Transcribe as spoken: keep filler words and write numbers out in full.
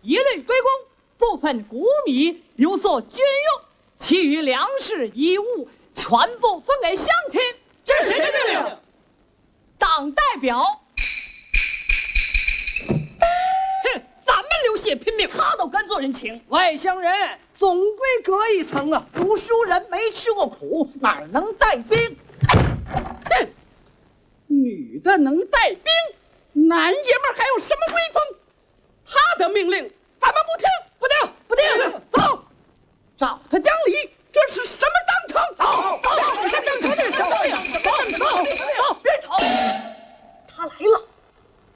一律归公，部分谷米有所捐用，其余粮食衣物全部分给乡亲。 这是谁的命令？ 党代表。 哼，咱们流血拼命， 他都敢做人情。 外乡人总归隔一层啊，读书人没吃过苦，哪能带兵？ 哼，女的能带兵，男爷们还有什么威风？他的命令咱们不听。